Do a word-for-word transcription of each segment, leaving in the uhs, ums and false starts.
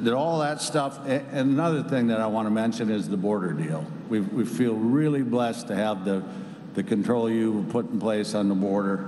that, that all that stuff, and another thing that I want to mention is the border deal. We we feel really blessed to have the, the control you put in place on the border.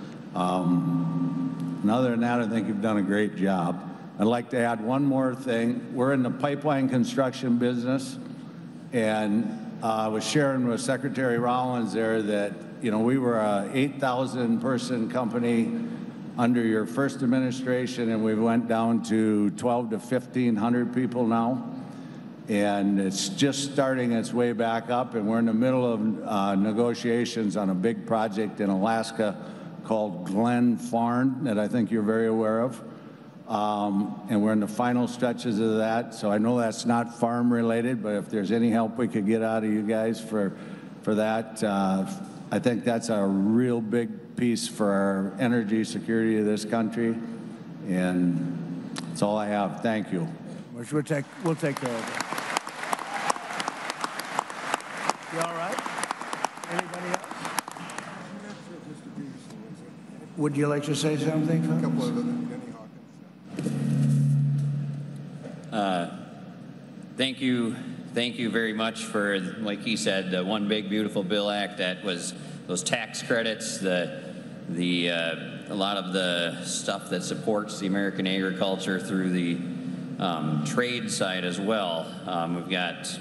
Um, and other than that, I think you've done a great job. I'd like to add one more thing. We're in the pipeline construction business, and uh, I was sharing with Secretary Rollins there that, you know, we were a eight thousand person company under your first administration, and we went down to twelve to fifteen hundred people now. And it's just starting its way back up, and we're in the middle of uh, negotiations on a big project in Alaska called Glen Farn that I think you're very aware of. Um, and we're in the final stretches of that, so I know that's not farm related, but if there's any help we could get out of you guys for, for that, uh, I think that's a real big piece for our energy security of this country, and that's all I have. Thank you. Which we'll take, we'll take care of it. You all right? Anybody else? Would you like to say something, folks? Uh, thank you, thank you very much for, like he said, the One Big Beautiful Bill Act. That was those tax credits, the the uh, a lot of the stuff that supports the American agriculture through the um, trade side as well. Um, we've got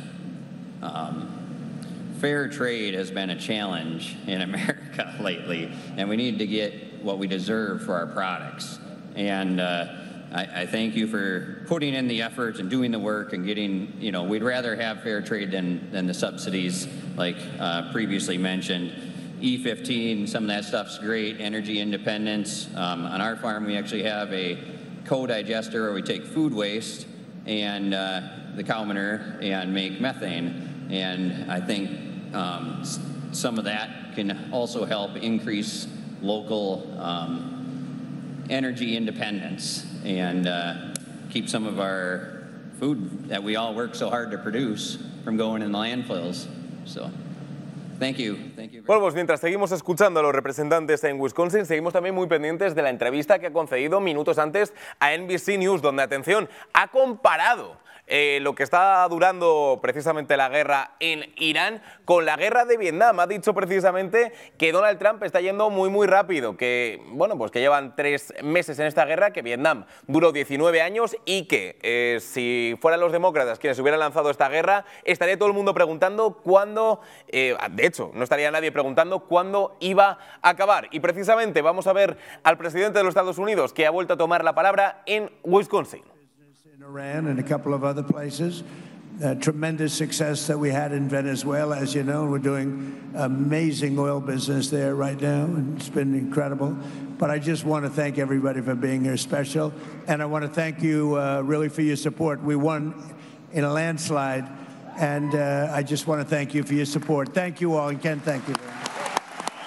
um, fair trade has been a challenge in America lately, and we need to get what we deserve for our products. And uh, I, I thank you for putting in the effort and doing the work and getting, you know, we'd rather have fair trade than, than the subsidies like uh, previously mentioned. E fifteen, some of that stuff's great, energy independence. Um, on our farm, we actually have a co-digester where we take food waste and uh, the cow manure and make methane. And I think um, some of that can also help increase local um, energy independence and uh, keep some of our food that we all work so hard to produce from going in the landfills. So, thank you. Thank you. Bueno, pues mientras seguimos escuchando a los representantes en Wisconsin, seguimos también muy pendientes de la entrevista que ha concedido minutos antes a N B C News, donde, atención, ha comparado Eh, lo que está durando precisamente la guerra en Irán con la guerra de Vietnam. Ha dicho precisamente que Donald Trump está yendo muy muy rápido, que bueno, pues que llevan tres meses en esta guerra, que Vietnam duró diecinueve años y que eh, si fueran los demócratas quienes hubieran lanzado esta guerra, estaría todo el mundo preguntando cuándo, eh, de hecho, no estaría nadie preguntando cuándo iba a acabar. Y precisamente vamos a ver al presidente de los Estados Unidos, que ha vuelto a tomar la palabra en Wisconsin. Iran and a couple of other places. Uh, tremendous success that we had in Venezuela, as you know. We're doing amazing oil business there right now, and it's been incredible. But I just want to thank everybody for being here special, and I want to thank you uh, really for your support. We won in a landslide, and uh, I just want to thank you for your support. Thank you all, and Ken, thank you very much.